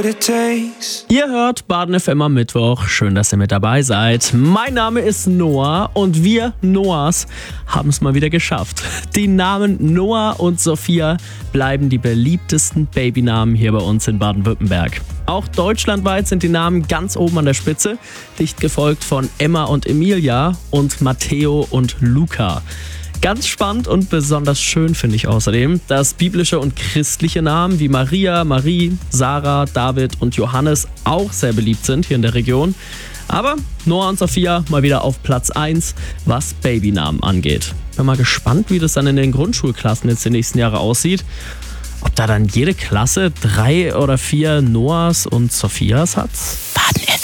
Ihr hört Baden FM am Mittwoch. Schön, dass ihr mit dabei seid. Mein Name ist Noah und wir Noahs haben es mal wieder geschafft. Die Namen Noah und Sophia bleiben die beliebtesten Babynamen hier bei uns in Baden-Württemberg. Auch deutschlandweit sind die Namen ganz oben an der Spitze, dicht gefolgt von Emma und Emilia und Matteo und Luca. Ganz spannend und besonders schön finde ich außerdem, dass biblische und christliche Namen wie Maria, Marie, Sarah, David und Johannes auch sehr beliebt sind hier in der Region. Aber Noah und Sophia mal wieder auf Platz 1, was Babynamen angeht. Bin mal gespannt, wie das dann in den Grundschulklassen jetzt die nächsten Jahre aussieht. Ob da dann jede Klasse 3 oder 4 Noahs und Sophias hat? Baden